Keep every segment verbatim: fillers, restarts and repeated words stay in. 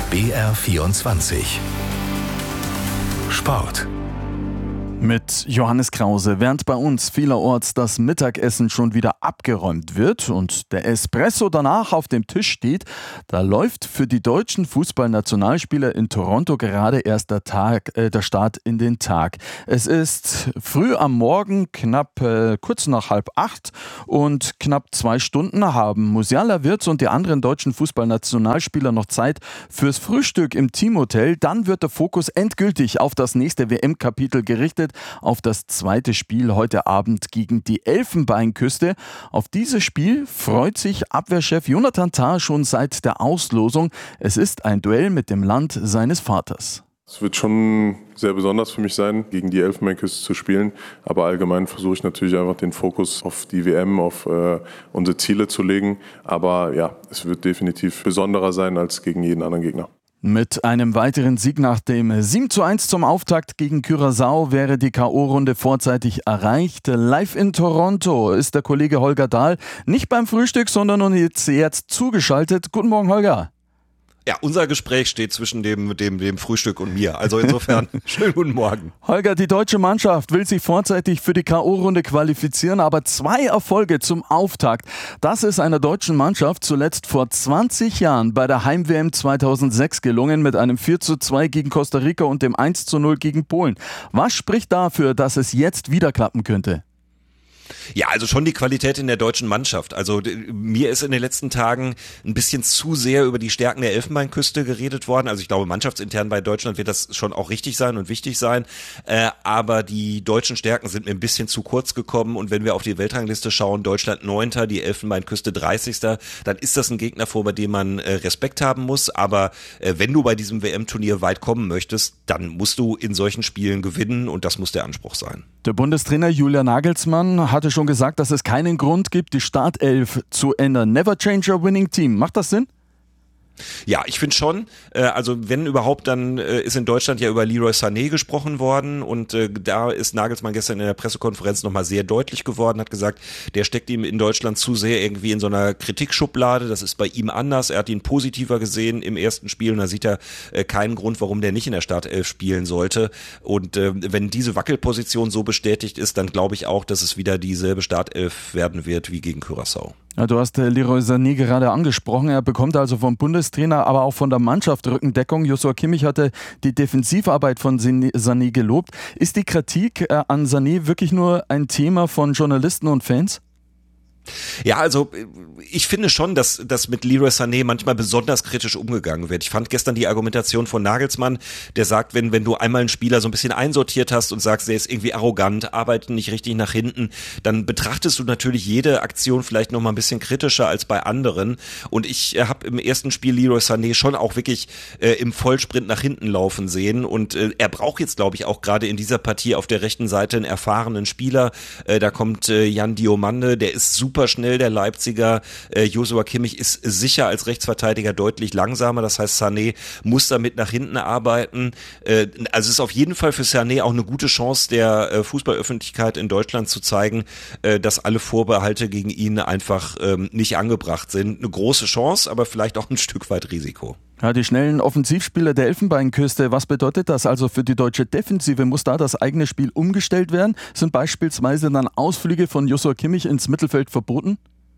B R vierundzwanzig Sport. Mit Johannes Krause. Während bei uns vielerorts das Mittagessen schon wieder abgeräumt wird und der Espresso danach auf dem Tisch steht, da läuft für die deutschen Fußballnationalspieler in Toronto gerade erst der, Tag, äh, der Start in den Tag. Es ist früh am Morgen, knapp äh, kurz nach halb acht, und knapp zwei Stunden haben Musiala Wirtz und die anderen deutschen Fußballnationalspieler noch Zeit fürs Frühstück im Teamhotel. Dann wird der Fokus endgültig auf das nächste W M-Kapitel gerichtet, auf das zweite Spiel heute Abend gegen die Elfenbeinküste. Auf dieses Spiel freut sich Abwehrchef Jonathan Tah schon seit der Auslosung. Es ist ein Duell mit dem Land seines Vaters. Es wird schon sehr besonders für mich sein, gegen die Elfenbeinküste zu spielen. Aber allgemein versuche ich natürlich einfach den Fokus auf die W M, auf äh, unsere Ziele zu legen. Aber ja, es wird definitiv besonderer sein als gegen jeden anderen Gegner. Mit einem weiteren Sieg nach dem sieben zu eins zum Auftakt gegen Curaçao wäre die K O-Runde vorzeitig erreicht. Live in Toronto ist der Kollege Holger Dahl nicht beim Frühstück, sondern uns jetzt, jetzt zugeschaltet. Guten Morgen, Holger. Ja, unser Gespräch steht zwischen dem, dem, dem Frühstück und mir. Also insofern, schönen guten Morgen. Holger, die deutsche Mannschaft will sich vorzeitig für die K O-Runde qualifizieren, aber zwei Erfolge zum Auftakt. Das ist einer deutschen Mannschaft zuletzt vor zwanzig Jahren bei der Heim-W M zweitausendsechs gelungen, mit einem vier zu zwei gegen Costa Rica und dem eins zu null gegen Polen. Was spricht dafür, dass es jetzt wieder klappen könnte? Ja, also schon die Qualität in der deutschen Mannschaft. Also mir ist in den letzten Tagen ein bisschen zu sehr über die Stärken der Elfenbeinküste geredet worden. Also ich glaube, mannschaftsintern bei Deutschland wird das schon auch richtig sein und wichtig sein. Äh, aber die deutschen Stärken sind mir ein bisschen zu kurz gekommen. Und wenn wir auf die Weltrangliste schauen, Deutschland Neunter, die Elfenbeinküste dreißigster, dann ist das ein Gegner, vor dem man äh, Respekt haben muss. Aber äh, wenn du bei diesem W M-Turnier weit kommen möchtest, dann musst du in solchen Spielen gewinnen und das muss der Anspruch sein. Der Bundestrainer Julian Nagelsmann hatte schon gesagt, dass es keinen Grund gibt, die Startelf zu ändern. Never change a winning team. Macht das Sinn? Ja, ich finde schon. Äh, also wenn überhaupt, dann äh, ist in Deutschland ja über Leroy Sané gesprochen worden und äh, da ist Nagelsmann gestern in der Pressekonferenz nochmal sehr deutlich geworden, hat gesagt, der steckt ihm in Deutschland zu sehr irgendwie in so einer Kritikschublade. Das ist bei ihm anders. Er hat ihn positiver gesehen im ersten Spiel und da sieht er äh, keinen Grund, warum der nicht in der Startelf spielen sollte. Und äh, wenn diese Wackelposition so bestätigt ist, dann glaube ich auch, dass es wieder dieselbe Startelf werden wird wie gegen Curaçao. Ja, du hast Leroy Sané gerade angesprochen. Er bekommt also vom Bundestrainer, aber auch von der Mannschaft Rückendeckung. Joshua Kimmich hatte die Defensivarbeit von Sané gelobt. Ist die Kritik an Sané wirklich nur ein Thema von Journalisten und Fans? Ja, also ich finde schon, dass, dass mit Leroy Sané manchmal besonders kritisch umgegangen wird. Ich fand gestern die Argumentation von Nagelsmann, der sagt, wenn, wenn du einmal einen Spieler so ein bisschen einsortiert hast und sagst, der ist irgendwie arrogant, arbeitet nicht richtig nach hinten, dann betrachtest du natürlich jede Aktion vielleicht noch mal ein bisschen kritischer als bei anderen. Und ich äh, habe im ersten Spiel Leroy Sané schon auch wirklich äh, im Vollsprint nach hinten laufen sehen. Und äh, er braucht jetzt, glaube ich, auch gerade in dieser Partie auf der rechten Seite einen erfahrenen Spieler. Äh, da kommt äh, Jan Diomande, der ist super super schnell, der Leipziger. Äh, Joshua Kimmich ist sicher als Rechtsverteidiger deutlich langsamer. Das heißt, Sané muss damit nach hinten arbeiten. Äh, also es ist auf jeden Fall für Sané auch eine gute Chance der äh, Fußballöffentlichkeit in Deutschland zu zeigen, äh, dass alle Vorbehalte gegen ihn einfach ähm, nicht angebracht sind. Eine große Chance, aber vielleicht auch ein Stück weit Risiko. Ja, die schnellen Offensivspieler der Elfenbeinküste, was bedeutet das also für die deutsche Defensive? Muss da das eigene Spiel umgestellt werden? Sind beispielsweise dann Ausflüge von Joshua Kimmich ins Mittelfeld verboten?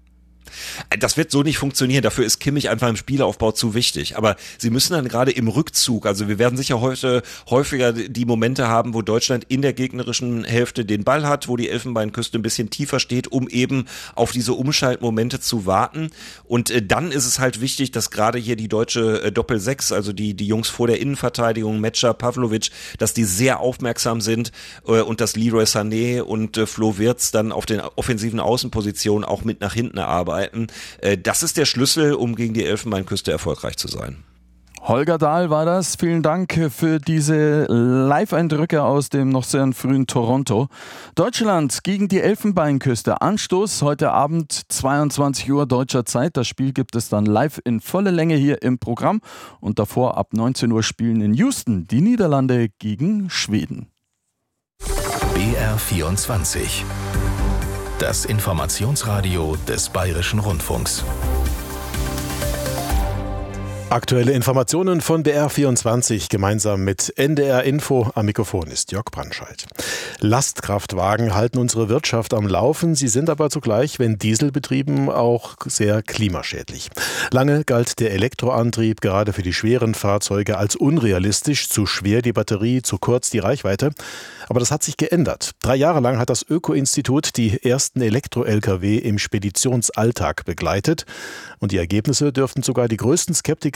Das wird so nicht funktionieren, dafür ist Kimmich einfach im Spielaufbau zu wichtig, aber sie müssen dann gerade im Rückzug, also wir werden sicher heute häufiger die Momente haben, wo Deutschland in der gegnerischen Hälfte den Ball hat, wo die Elfenbeinküste ein bisschen tiefer steht, um eben auf diese Umschaltmomente zu warten, und äh, dann ist es halt wichtig, dass gerade hier die deutsche äh, Doppel-Sechs, also die die Jungs vor der Innenverteidigung, Metscher, Pavlovic, dass die sehr aufmerksam sind äh, und dass Leroy Sané und äh, Flo Wirtz dann auf den offensiven Außenpositionen auch mit nach hinten arbeiten. Das ist der Schlüssel, um gegen die Elfenbeinküste erfolgreich zu sein. Holger Dahl war das. Vielen Dank für diese Live-Eindrücke aus dem noch sehr frühen Toronto. Deutschland gegen die Elfenbeinküste. Anstoß heute Abend zweiundzwanzig Uhr deutscher Zeit. Das Spiel gibt es dann live in voller Länge hier im Programm. Und davor ab neunzehn Uhr spielen in Houston die Niederlande gegen Schweden. B R vierundzwanzig. Das Informationsradio des Bayerischen Rundfunks. Aktuelle Informationen von B R vierundzwanzig gemeinsam mit N D R Info. Am Mikrofon ist Jörg Brandscheid. Lastkraftwagen halten unsere Wirtschaft am Laufen. Sie sind aber zugleich, wenn dieselbetrieben, auch sehr klimaschädlich. Lange galt der Elektroantrieb gerade für die schweren Fahrzeuge als unrealistisch, zu schwer die Batterie, zu kurz die Reichweite. Aber das hat sich geändert. Drei Jahre lang hat das Öko-Institut die ersten Elektro-L K W im Speditionsalltag begleitet. Und die Ergebnisse dürften sogar die größten Skeptiker